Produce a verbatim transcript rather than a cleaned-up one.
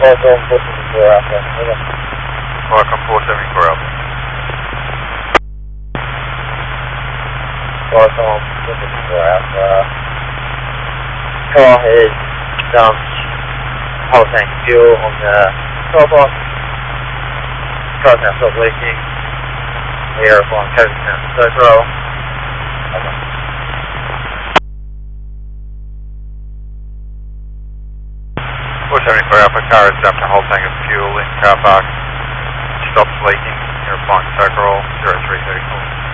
Welcome four seventy-four Alpha. Over. Welcome four seventy-four Alpha. Welcome four seventy-four Alpha. Car has dumped whole tank of fuel on the car park. Car's now stopped leaking. We are flying code now. So roll. Over. four seventy-four Alpha, car has dumped a whole tank of fuel in car park. Stops leaking. You're applying soak roll zero three thirty-four.